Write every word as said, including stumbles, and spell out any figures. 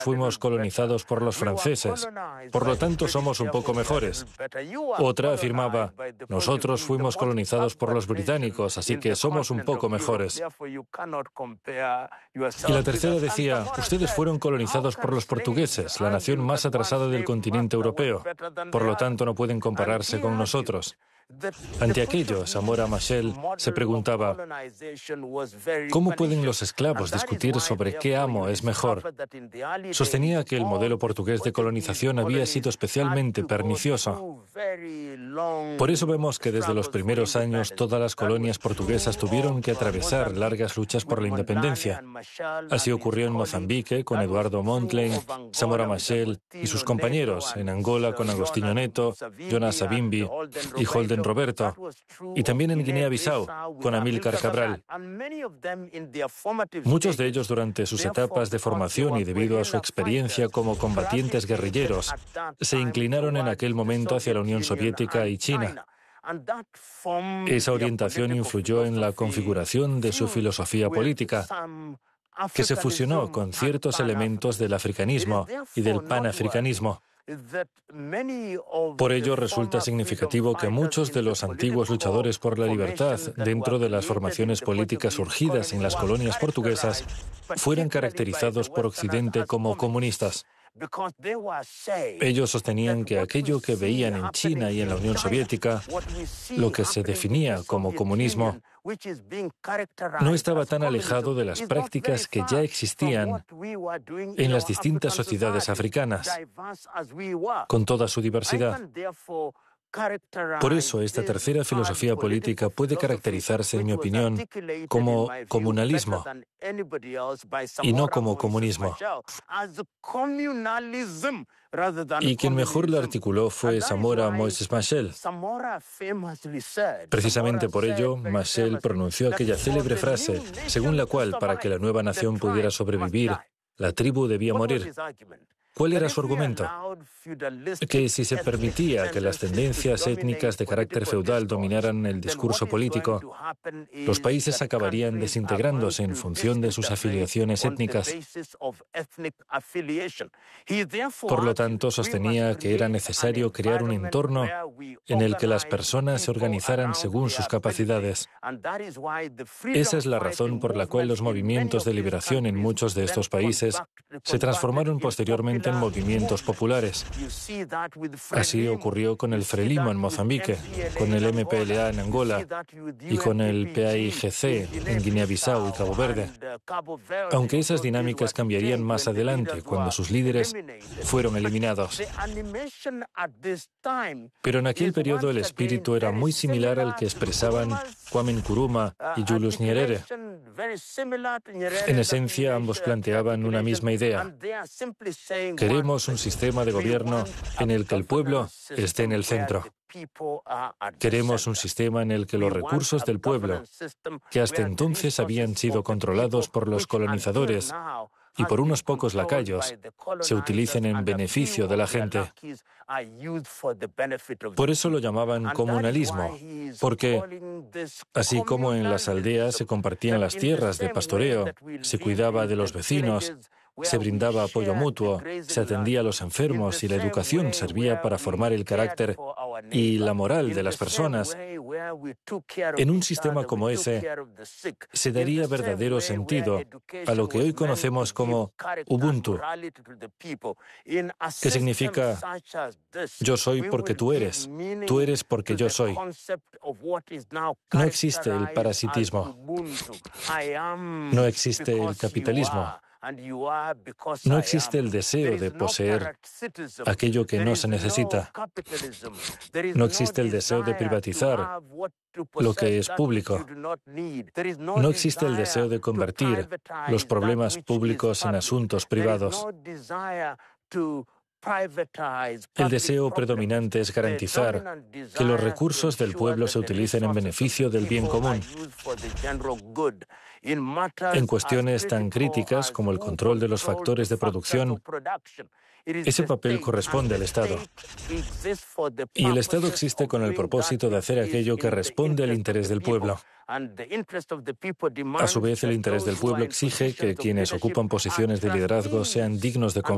fuimos colonizados por los franceses, por lo tanto somos un poco mejores. Otra afirmaba, nosotros fuimos colonizados por los británicos, así que somos un poco mejores. Y la tercera decía, ustedes fueron colonizados por los portugueses, la nación más atrasada del continente europeo, por lo tanto no pueden compararse con nosotros. Ante aquello, Samora Machel se preguntaba, ¿cómo pueden los esclavos discutir sobre qué amo es mejor? Sostenía que el modelo portugués de colonización había sido especialmente pernicioso. Por eso vemos que desde los primeros años todas las colonias portuguesas tuvieron que atravesar largas luchas por la independencia. Así ocurrió en Mozambique con Eduardo Mondlane, Samora Machel y sus compañeros, en Angola con Agostinho Neto, Jonas Savimbi y Holden Roberto, y también en Guinea-Bissau con Amílcar Cabral. Muchos de ellos durante sus etapas de formación y debido a su experiencia como combatientes guerrilleros, se inclinaron en aquel momento hacia la Unión Soviética y China. Esa orientación influyó en la configuración de su filosofía política, que se fusionó con ciertos elementos del africanismo y del panafricanismo. Por ello resulta significativo que muchos de los antiguos luchadores por la libertad dentro de las formaciones políticas surgidas en las colonias portuguesas fueran caracterizados por Occidente como comunistas. Ellos sostenían que aquello que veían en China y en la Unión Soviética, lo que se definía como comunismo, no estaba tan alejado de las prácticas que ya existían en las distintas sociedades africanas, con toda su diversidad. Por eso, esta tercera filosofía política puede caracterizarse, en mi opinión, como comunalismo y no como comunismo. Y quien mejor lo articuló fue Samora Moises Machel. Precisamente por ello, Machel pronunció aquella célebre frase, según la cual, para que la nueva nación pudiera sobrevivir, la tribu debía morir. ¿Cuál era su argumento? Que si se permitía que las tendencias étnicas de carácter feudal dominaran el discurso político, los países acabarían desintegrándose en función de sus afiliaciones étnicas. Por lo tanto, sostenía que era necesario crear un entorno en el que las personas se organizaran según sus capacidades. Esa es la razón por la cual los movimientos de liberación en muchos de estos países se transformaron posteriormente en movimientos populares. Así ocurrió con el Frelimo en Mozambique, con el M P L A en Angola y con el P A I G C en Guinea-Bissau y Cabo Verde. Aunque esas dinámicas cambiarían más adelante, cuando sus líderes fueron eliminados. Pero en aquel periodo el espíritu era muy similar al que expresaban Kwame Nkrumah y Julius Nyerere. En esencia, ambos planteaban una misma idea. Queremos un sistema de gobierno en el que el pueblo esté en el centro. Queremos un sistema en el que los recursos del pueblo, que hasta entonces habían sido controlados por los colonizadores y por unos pocos lacayos, se utilicen en beneficio de la gente. Por eso lo llamaban comunalismo, porque así como en las aldeas se compartían las tierras de pastoreo, se cuidaba de los vecinos, se brindaba apoyo mutuo, se atendía a los enfermos y la educación servía para formar el carácter y la moral de las personas. En un sistema como ese, se daría verdadero sentido a lo que hoy conocemos como Ubuntu, que significa yo soy porque tú eres, tú eres porque yo soy. No existe el parasitismo, no existe el capitalismo. No existe el deseo de poseer aquello que no se necesita. No existe el deseo de privatizar lo que es público. No existe el deseo de convertir los problemas públicos en asuntos privados. El deseo predominante es garantizar que los recursos del pueblo se utilicen en beneficio del bien común. En cuestiones tan críticas como el control de los factores de producción, ese papel corresponde al Estado. Y el Estado existe con el propósito de hacer aquello que responde al interés del pueblo. A su vez, el interés del pueblo exige que quienes ocupan posiciones de liderazgo sean dignos de confianza.